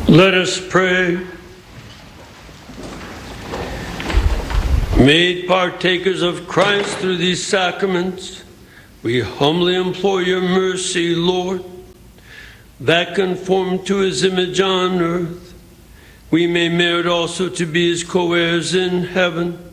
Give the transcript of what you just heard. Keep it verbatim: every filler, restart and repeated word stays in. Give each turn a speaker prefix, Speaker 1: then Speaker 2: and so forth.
Speaker 1: Let us pray. Made partakers of Christ through these sacraments, we humbly implore your mercy, Lord, that conformed to his image on earth, we may merit also to be his co-heirs in heaven.